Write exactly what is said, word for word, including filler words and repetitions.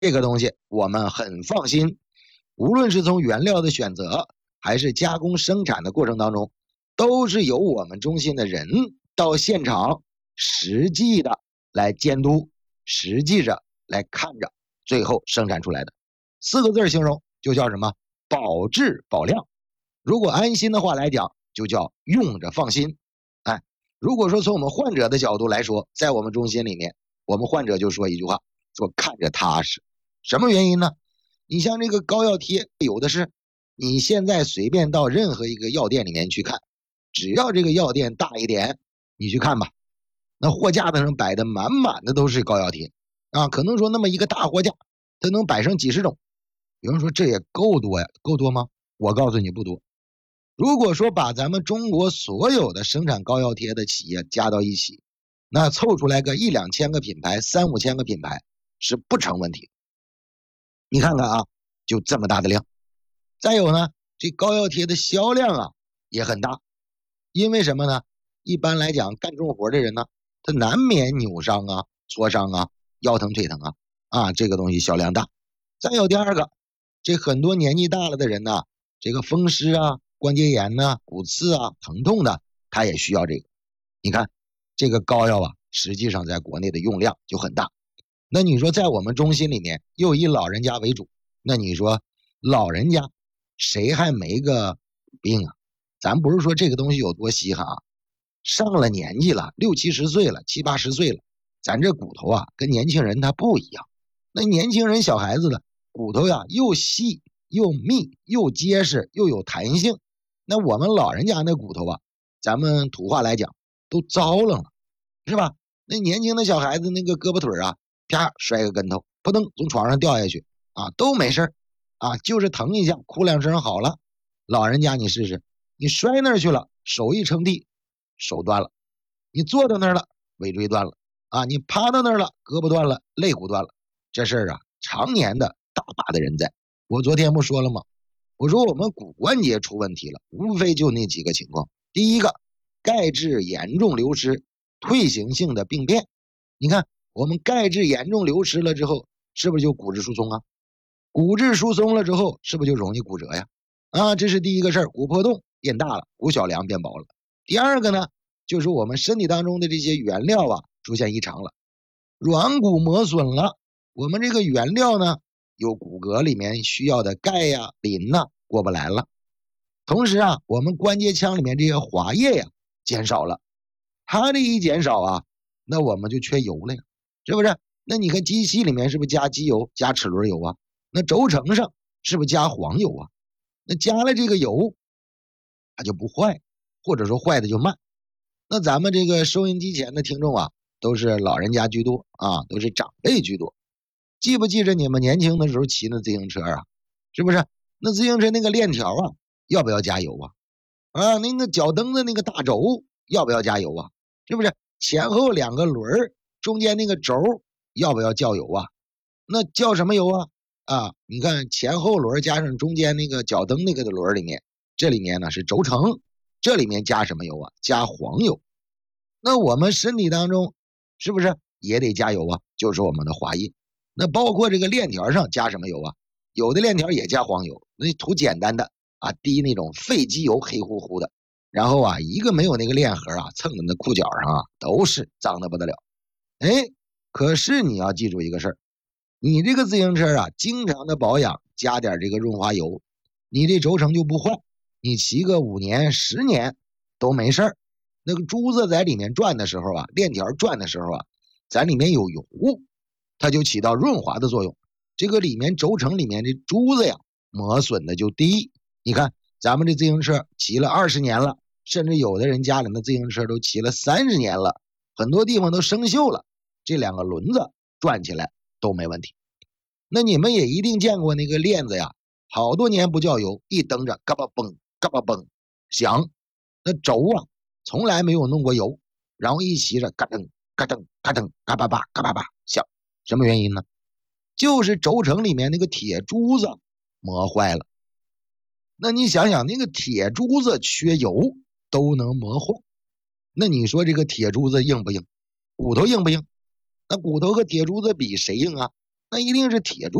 这个东西我们很放心，无论是从原料的选择，还是加工生产的过程当中，都是由我们中心的人到现场实际的来监督，实际着来看着，最后生产出来的。四个字形容就叫什么？保质保量。如果安心的话来讲，就叫用着放心。哎，如果说从我们患者的角度来说，在我们中心里面，我们患者就说一句话，说看着踏实。什么原因呢？你像这个膏药贴，有的是你现在随便到任何一个药店里面去看，只要这个药店大一点，你去看吧，那货架子上摆的满满的都是膏药贴啊，可能说那么一个大货架，它能摆上几十种。有人说这也够多呀，够多吗？我告诉你不多。如果说把咱们中国所有的生产膏药贴的企业加到一起，那凑出来个一两千个品牌，三五千个品牌是不成问题。你看看啊，就这么大的量。再有呢，这膏药贴的销量啊也很大，因为什么呢？一般来讲，干重活的人呢，他难免扭伤啊、挫伤啊、腰疼腿疼啊，啊，这个东西销量大。再有第二个，这很多年纪大了的人呢，这个风湿啊、关节炎呐、骨刺啊、疼痛的，他也需要这个。你看，这个膏药啊，实际上在国内的用量就很大。那你说在我们中心里面又以老人家为主，那你说老人家谁还没个病啊？咱不是说这个东西有多稀罕啊，上了年纪了，六七十岁了，七八十岁了，咱这骨头啊跟年轻人他不一样。那年轻人小孩子的骨头呀又细又密又结实又有弹性，那我们老人家那骨头啊，咱们土话来讲都糟了，是吧？那年轻的小孩子那个胳膊腿啊，啪摔个跟头，扑腾从床上掉下去啊，都没事啊，就是疼一下，哭两声好了。老人家你试试，你摔那儿去了，手一撑地，手断了；你坐到那儿了，尾椎断了啊；你趴到那儿了，胳膊断了，肋骨断了。这事儿啊，常年的大把的人在。我昨天不说了吗？我说我们骨关节出问题了，无非就那几个情况。第一个，钙质严重流失，退行性的病变。你看我们钙质严重流失了之后，是不是就骨质疏松啊？骨质疏松了之后，是不是就容易骨折呀？啊，这是第一个事儿，骨破洞变大了，骨小梁变薄了。第二个呢，就是我们身体当中的这些原料啊出现异常了，软骨磨损了，我们这个原料呢，有骨骼里面需要的钙呀、磷呐过不来了。同时啊，我们关节腔里面这些滑液呀减少了，它这一减少啊，那我们就缺油了呀，是不是？那你看机器里面是不是加机油、加齿轮油啊？那轴承上是不是加黄油啊？那加了这个油，它就不坏，或者说坏的就慢。那咱们这个收音机前的听众啊，都是老人家居多啊，都是长辈居多。记不记着你们年轻的时候骑那自行车啊？是不是？那自行车那个链条啊，要不要加油啊？啊，那个脚蹬的那个大轴要不要加油啊？是不是？前后两个轮中间那个轴要不要叫油啊？那叫什么油啊？啊，你看前后轮加上中间那个脚蹬那个的轮里面，这里面呢是轴承，这里面加什么油啊？加黄油。那我们身体当中是不是也得加油啊？就是我们的滑液。那包括这个链条上加什么油啊？有的链条也加黄油，那涂简单的啊，滴那种废机油，黑乎乎的，然后啊，一个没有那个链盒啊，蹭的那裤脚上啊，都是脏的不得了。哎，可是你要记住一个事儿，你这个自行车啊，经常的保养，加点这个润滑油，你这轴承就不坏，你骑个五年、十年都没事儿。那个珠子在里面转的时候啊，链条转的时候啊，咱里面有油，它就起到润滑的作用。这个里面轴承里面的珠子呀，磨损的就低。你看咱们这自行车骑了二十年了，甚至有的人家里的自行车都骑了三十年了，很多地方都生锈了，这两个轮子转起来都没问题。那你们也一定见过那个链子呀，好多年不叫油，一蹬着嘎巴嘣嘎巴嘣响，那轴啊从来没有弄过油，然后一骑着嘎噔嘎噔嘎噔嘎巴巴嘎巴巴响。什么原因呢？就是轴承里面那个铁珠子磨坏了。那你想想，那个铁珠子缺油都能磨坏，那你说这个铁珠子硬不硬？骨头硬不硬？那骨头和铁珠子比谁硬啊？ 那一定是铁铸。